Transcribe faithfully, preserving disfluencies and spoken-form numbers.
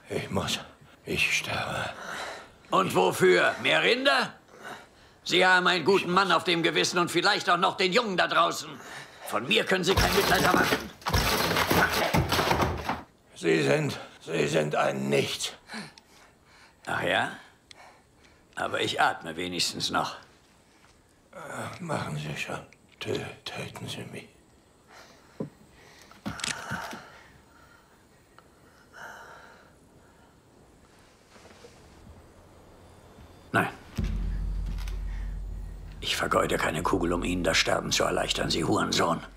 Ich muss. Ich sterbe. Und wofür? Mehr Rinder? Sie haben einen guten Mann auf dem Gewissen und vielleicht auch noch den Jungen da draußen. Von mir können Sie kein Mitleid erwarten. Sie sind, Sie sind ein Nichts. Ach ja? Aber ich atme wenigstens noch. Ach, machen Sie schon. Tö töten Sie mich. Nein. Ich vergeude keine Kugel, um Ihnen das Sterben zu erleichtern, Sie Hurensohn.